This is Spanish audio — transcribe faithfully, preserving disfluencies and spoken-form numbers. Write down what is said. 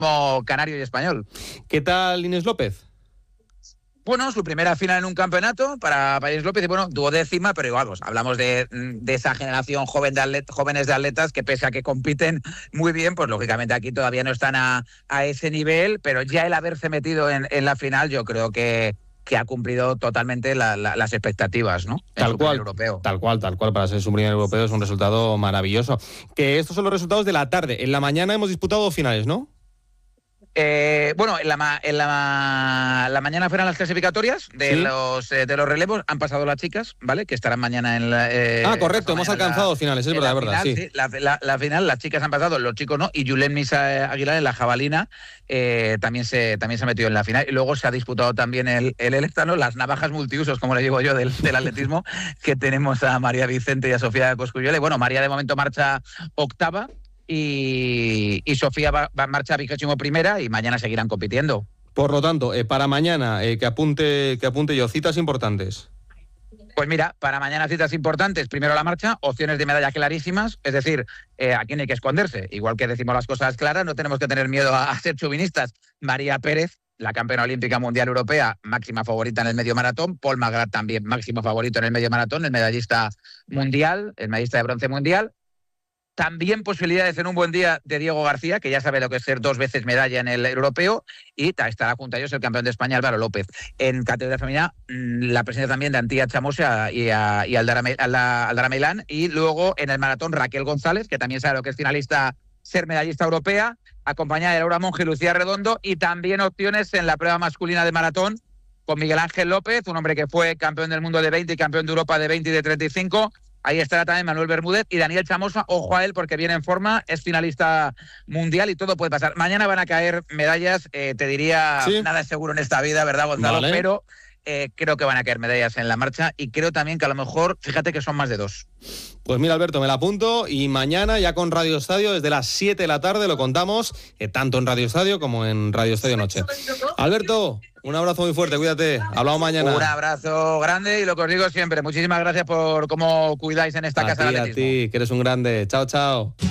canario y español. ¿Qué tal Inés López? Bueno, su primera final en un campeonato para Inés López y bueno, duodécima, pero igual, pues, hablamos de, de esa generación joven de atlet, jóvenes de atletas que pese a que compiten muy bien, pues lógicamente aquí todavía no están a, a ese nivel, pero ya el haberse metido en, en la final yo creo que, que ha cumplido totalmente la, la, las expectativas, ¿no? En Tal su cual, europeo. tal cual, tal cual, para ser su primer europeo es un resultado maravilloso. Que estos son los resultados de la tarde. En la mañana hemos disputado finales, ¿no? Eh, bueno, en, la, en la, la mañana fueron las clasificatorias de, ¿sí? los, eh, de los relevos. Han pasado las chicas, ¿vale? Que estarán mañana en la... Eh, ah, correcto, hemos alcanzado la, finales, es verdad, verdad, final, sí. sí la, la, la final, las chicas han pasado, los chicos no. Y Julen Misa Aguilar en la jabalina eh, también, se, también se ha metido en la final. Y luego se ha disputado también el, el electano, las navajas multiusos, como le digo yo, del, del atletismo, que tenemos a María Vicente y a Sofía Cosculluela. Y bueno, María de momento marcha octava. Y, y Sofía va, va a marchar vigésimo primera y mañana seguirán compitiendo. Por lo tanto, eh, para mañana, eh, que apunte que apunte yo, citas importantes. Pues mira, para mañana citas importantes, primero la marcha, opciones de medalla clarísimas, es decir, eh, aquí no hay que esconderse, igual que decimos las cosas claras, no tenemos que tener miedo a, a ser chauvinistas. María Pérez, la campeona olímpica mundial europea, máxima favorita en el medio maratón, Paul Magrat también máximo favorito en el medio maratón, el medallista mundial, el medallista de bronce mundial. También posibilidad de hacer un buen día de Diego García, que ya sabe lo que es ser dos veces medalla en el europeo, y estará junto a ellos el campeón de España, Álvaro López. En categoría femenina, la presencia también de Antía Chamose y, a, y Aldara, Aldara Meilán, y luego en el maratón Raquel González, que también sabe lo que es finalista, ser medallista europea, acompañada de Laura Monge y Lucía Redondo, y también opciones en la prueba masculina de maratón, con Miguel Ángel López, un hombre que fue campeón del mundo de veinte y campeón de Europa de veinte y de treinta y cinco. Ahí estará también Manuel Bermúdez y Daniel Chamosa. Ojo a él porque viene en forma, es finalista mundial y todo puede pasar. Mañana van a caer medallas, eh, te diría, ¿sí? Nada es seguro en esta vida, ¿verdad, Gonzalo? Vale. Pero eh, creo que van a caer medallas en la marcha y creo también que a lo mejor, fíjate que son más de dos. Pues mira, Alberto, me la apunto y mañana ya con Radio Estadio desde las siete de la tarde lo contamos, eh, tanto en Radio Estadio como en Radio Estadio Noche. Alberto, un abrazo muy fuerte, cuídate, hablamos mañana. Un abrazo grande y lo que os digo siempre, muchísimas gracias por cómo cuidáis en esta a casa ti, del atletismo. A ti, que eres un grande, chao, chao.